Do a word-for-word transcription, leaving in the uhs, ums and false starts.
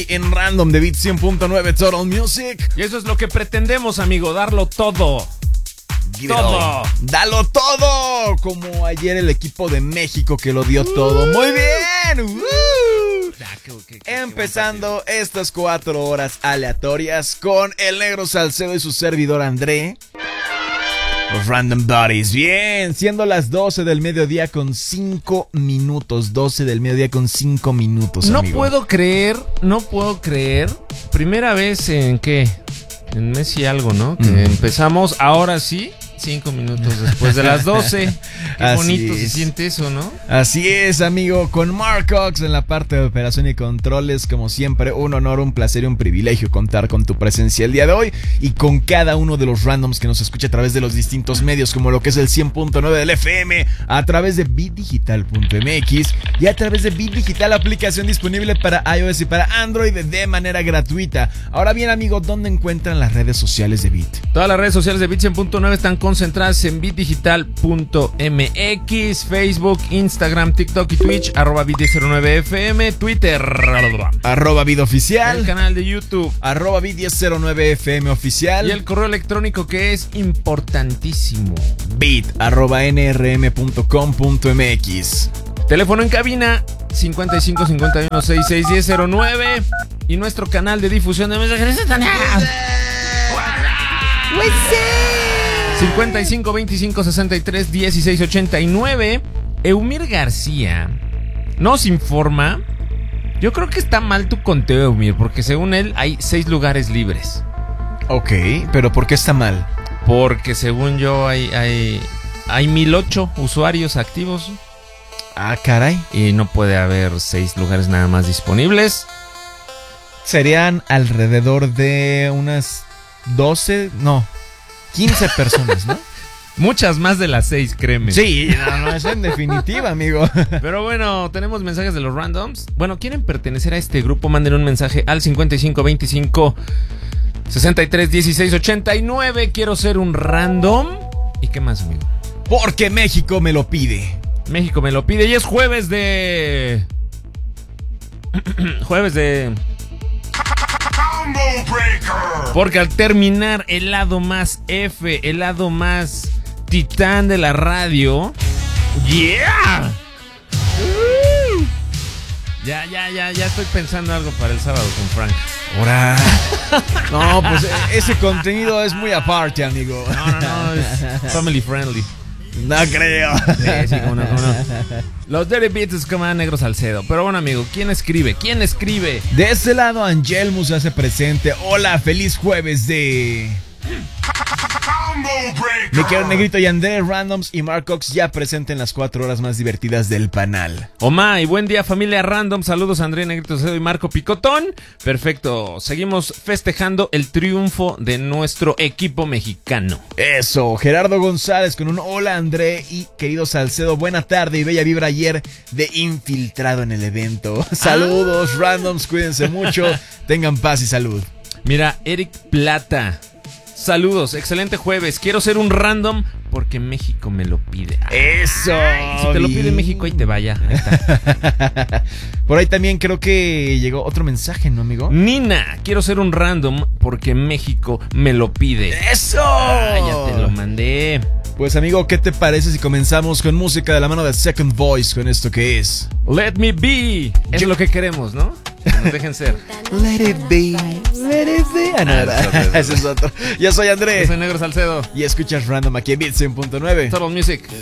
aquí en Random de Beat cien punto nueve Total Music. Y eso es lo que pretendemos, amigo, darlo todo. Todo. Dalo todo. Como ayer el equipo de México que lo dio todo. Muy bien. Uh. Empezando estas cuatro horas aleatorias con el Negro Salcedo y su servidor André. Los Random Buddies. Bien, siendo las doce del mediodía con cinco minutos. doce del mediodía con cinco minutos, No amigo. puedo creer, no puedo creer. Primera vez en qué, en mes y algo, ¿no? Que mm. empezamos, ahora sí, cinco minutos después de las doce. Qué Así bonito es. Se siente eso, ¿no? Así es, amigo, con Mark Cox en la parte de operación y controles. Como siempre, un honor, un placer y un privilegio contar con tu presencia el día de hoy y con cada uno de los randoms que nos escucha a través de los distintos medios, como lo que es el cien punto nueve del F M, a través de beat digital punto m x y a través de Beat Digital, aplicación disponible para iOS y para Android de manera gratuita. Ahora bien, amigo, ¿dónde encuentran las redes sociales de Beat? Todas las redes sociales de Beat cien punto nueve están concentradas en beat digital punto m x, Facebook, Instagram, TikTok y Twitch, arroba beat cero nueve f m, Twitter, arroba Beat Oficial, el canal de YouTube, arroba Beat cero nueve f m Oficial, y el correo electrónico que es importantísimo, beat arroba n r m punto com punto m x. Teléfono en cabina cincuenta y cinco cincuenta y uno sesenta y seis diez cero nueve y nuestro canal de difusión de mensajes cincuenta y cinco veinticinco sesenta y tres dieciséis ochenta y nueve. Eumir García nos informa. Yo creo que está mal tu conteo, Eumir, porque según él hay seis lugares libres. Ok, pero ¿por qué está mal? Porque según yo hay hay hay mil ocho usuarios activos. Ah, caray. Y no puede haber seis lugares nada más disponibles. Serían alrededor de unas doce, no, quince personas, ¿no? Muchas más de las seis, créeme. Sí, no, no, es en definitiva, amigo. Pero bueno, tenemos mensajes de los randoms. Bueno, ¿quieren pertenecer a este grupo? Manden un mensaje al cincuenta y cinco veinticinco sesenta y tres dieciséis ochenta y nueve. Quiero ser un random. ¿Y qué más, amigo? Porque México me lo pide. México me lo pide y es jueves de... jueves de... Porque al terminar el lado más F, el lado más titán de la radio, ¡yeah! Uh, ya, ya, ya, ya estoy pensando algo para el sábado con Frank. Ahora. No, pues ese contenido es muy aparte, amigo. No, no, no, es family friendly. No creo. Sí, sí, cómo no, cómo no. Los Dirty Beats es como Negro Salcedo. Pero bueno, amigo, ¿quién escribe? ¿Quién escribe? De este lado, Angelmus hace presente. Hola, feliz jueves de... Mi querido Negrito y André Randoms y Mark Cox ya presente en las cuatro horas más divertidas del panel. Oma, y buen día, familia Random. Saludos, André, Negrito Salcedo y Marco Picotón. Perfecto, seguimos festejando el triunfo de nuestro equipo mexicano. Eso, Gerardo González con un hola, André y querido Salcedo. Buena tarde y bella vibra ayer de infiltrado en el evento. Saludos, ah. Randoms, cuídense mucho. Tengan paz y salud. Mira, Eric Plata. Saludos, excelente jueves. Quiero ser un random porque México me lo pide. Eso. Ay, si te lo pide México, ahí te vaya. Ahí está. Por ahí también creo que llegó otro mensaje, ¿no, amigo? Nina, quiero ser un random porque México me lo pide. ¡Eso! Ah, ya te lo mandé. Pues, amigo, ¿qué te parece si comenzamos con música de la mano de Second Voice con esto que es? Let me be. Es Yo... lo que queremos, ¿no? Que nos dejen ser. Let it be. Let it be. Ah, no, ah, ese es otro. Yo soy Andrés. Yo soy Negro Salcedo. Y escuchas Random aquí en Beat cien punto nueve. Total Music.